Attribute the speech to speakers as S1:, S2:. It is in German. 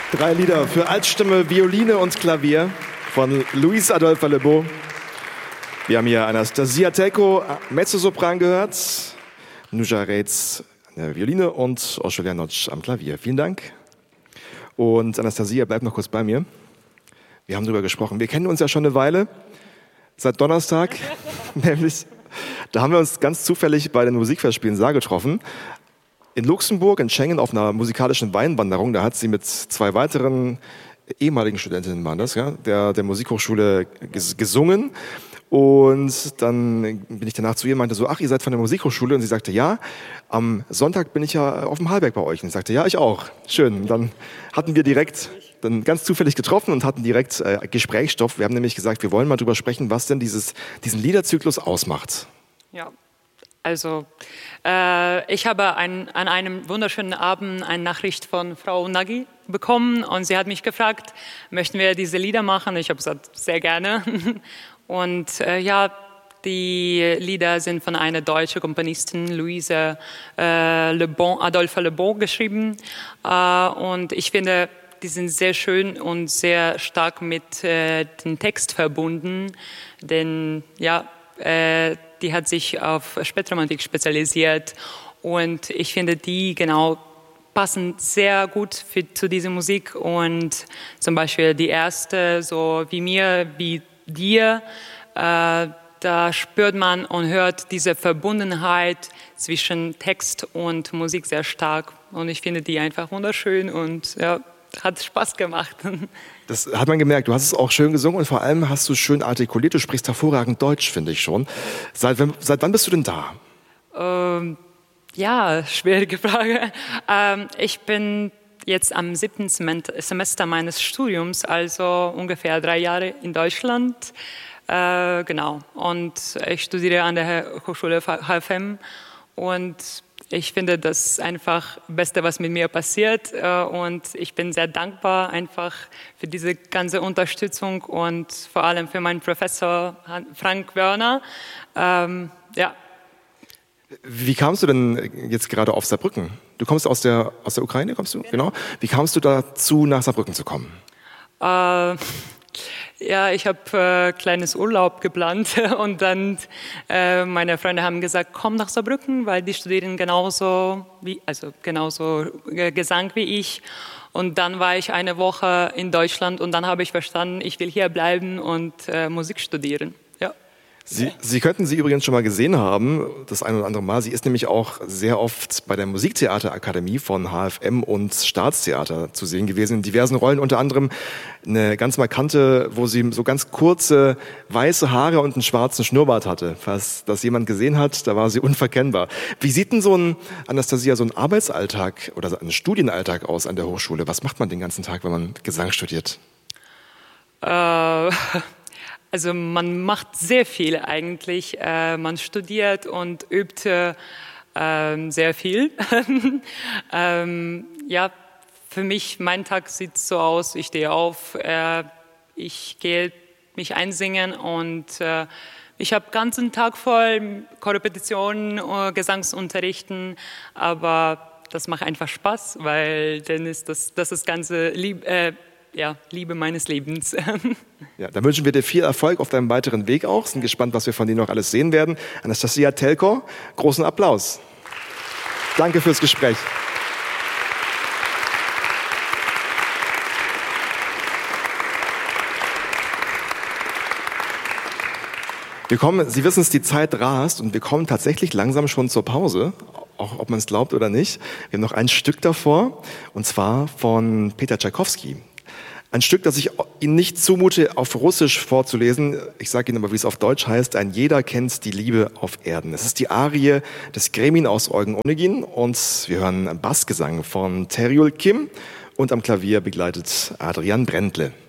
S1: 3 Lieder für Altstimme, Violine und Klavier von Luis Adolphe Lebeau. Wir haben hier Anastasia Telko, Mezzosopran gehört, Nuja Reitz an der Violine und Oshul Janoc am Klavier. Vielen Dank. Und Anastasia, bleib noch kurz bei mir. Wir haben darüber gesprochen. Wir kennen uns ja schon eine Weile, seit Donnerstag, nämlich. Da haben wir uns ganz zufällig bei den Musikfestspielen Saar getroffen. In Luxemburg, in Schengen, auf einer musikalischen Weinwanderung. Da hat sie mit 2 weiteren ehemaligen Studentinnen, waren das, ja, der Musikhochschule gesungen. Und dann bin ich danach zu ihr und meinte so, ach, ihr seid von der Musikhochschule? Und sie sagte, ja, am Sonntag bin ich ja auf dem Hallberg bei euch. Und ich sagte, ja, ich auch. Schön. Und dann hatten wir direkt dann ganz zufällig getroffen und hatten direkt Gesprächsstoff. Wir haben nämlich gesagt, wir wollen mal drüber sprechen, was denn diesen Liederzyklus ausmacht.
S2: Ja, also ich habe an einem wunderschönen Abend eine Nachricht von Frau Nagy bekommen und sie hat mich gefragt, möchten wir diese Lieder machen? Ich habe gesagt, sehr gerne. Und ja, die Lieder sind von einer deutschen Komponistin, Louise Adolphe Lebeau, geschrieben. Und ich finde, die sind sehr schön und sehr stark mit dem Text verbunden, denn ja, die hat sich auf Spätromantik spezialisiert und ich finde, die genau passen sehr gut zu dieser Musik und zum Beispiel die erste, so wie mir, wie dir, da spürt man und hört diese Verbundenheit zwischen Text und Musik sehr stark und ich finde die einfach wunderschön und ja, hat Spaß gemacht.
S1: Das hat man gemerkt. Du hast es auch schön gesungen und vor allem hast du es schön artikuliert. Du sprichst hervorragend Deutsch, finde ich schon. Seit wann bist du denn da?
S2: Ja, schwierige Frage. Ich bin jetzt am 7. Semester meines Studiums, also ungefähr 3 Jahre in Deutschland. Genau. Und ich studiere an der Hochschule HFM und ich finde das einfach das Beste, was mit mir passiert und ich bin sehr dankbar einfach für diese ganze Unterstützung und vor allem für meinen Professor Frank Wörner. Ja.
S1: Wie kamst du denn jetzt gerade auf Saarbrücken? Du kommst aus der Ukraine, kommst du? Genau. Wie kamst du dazu, nach Saarbrücken zu kommen?
S2: Ja, ich habe kleines Urlaub geplant und dann meine Freunde haben gesagt, komm nach Saarbrücken, weil die studieren genauso Gesang wie ich. Und dann war ich eine Woche in Deutschland und dann habe ich verstanden, ich will hier bleiben und Musik studieren. Ja.
S1: Sie könnten sie übrigens schon mal gesehen haben, das ein oder andere Mal. Sie ist nämlich auch sehr oft bei der Musiktheaterakademie von HFM und Staatstheater zu sehen gewesen, in diversen Rollen, unter anderem eine ganz markante, wo sie so ganz kurze weiße Haare und einen schwarzen Schnurrbart hatte. Falls das jemand gesehen hat, da war sie unverkennbar. Wie sieht denn so ein Arbeitsalltag oder ein Studienalltag aus an der Hochschule? Was macht man den ganzen Tag, wenn man Gesang studiert?
S2: Also man macht sehr viel eigentlich. Man studiert und übt sehr viel. Ja, für mich, mein Tag sieht so aus, ich stehe auf, ich gehe mich einsingen und ich habe den ganzen Tag voll Korrepetitionen, Gesangsunterrichten, aber das macht einfach Spaß, weil dann ist das ganze Liebe meines Lebens.
S1: Ja, dann wünschen wir dir viel Erfolg auf deinem weiteren Weg auch. Sind gespannt, was wir von dir noch alles sehen werden. Anastasia Telko, großen Applaus. Danke fürs Gespräch. Sie wissen es, die Zeit rast und wir kommen tatsächlich langsam schon zur Pause, auch ob man es glaubt oder nicht. Wir haben noch ein Stück davor, und zwar von Peter Tschaikowski. Ein Stück, das ich Ihnen nicht zumute, auf Russisch vorzulesen. Ich sage Ihnen aber, wie es auf Deutsch heißt. Ein jeder kennt die Liebe auf Erden. Es ist die Arie des Gremin aus Eugen Onegin und wir hören Bassgesang von Teriul Kim und am Klavier begleitet Adrian Brendle.